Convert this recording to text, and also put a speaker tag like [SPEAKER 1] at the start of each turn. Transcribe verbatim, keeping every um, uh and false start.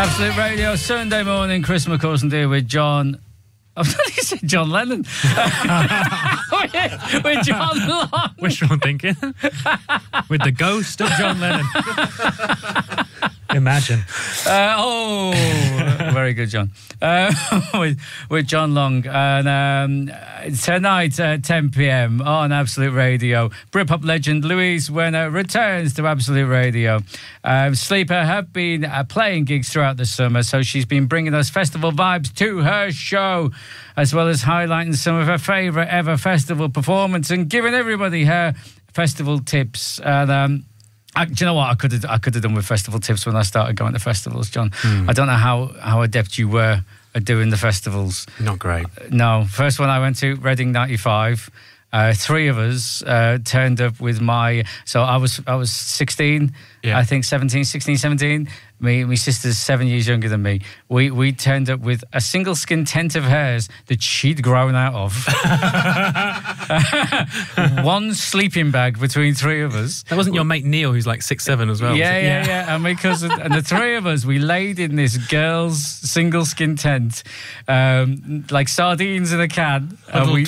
[SPEAKER 1] Absolute Radio, Sunday morning, Chris McCausland here with John... I thought you said John Lennon. with, with John Long.
[SPEAKER 2] Wishful thinking. With the ghost of John Lennon. Imagine.
[SPEAKER 1] Uh, oh, very good, John. Uh, with, with John Long. And um, tonight at ten p m on Absolute Radio, Britpop legend Louise Werner returns to Absolute Radio. Um, Sleeper have been uh, playing gigs throughout the summer, so she's been bringing us festival vibes to her show, as well as highlighting some of her favourite ever festival performance and giving everybody her festival tips. And um, I, do you know what I could have I could have done with festival tips when I started going to festivals, John? Mm. I don't know how, how adept you were at doing the festivals.
[SPEAKER 2] Not great.
[SPEAKER 1] Uh, no. First one I went to, Reading ninety-five. Uh, three of us uh, turned up with my... So I was I was sixteen, yeah. I think seventeen, sixteen, seventeen. Me, my sister's seven years younger than me. We we turned up with a single skin tent of hairs that she'd grown out of. One sleeping bag between three of us.
[SPEAKER 2] That wasn't your mate Neil, who's like six seven as well?
[SPEAKER 1] Yeah, yeah, yeah, yeah. And because of, and the three of us, we laid in this girl's single skin tent, um, like sardines in a can.
[SPEAKER 2] Huddled,
[SPEAKER 1] and we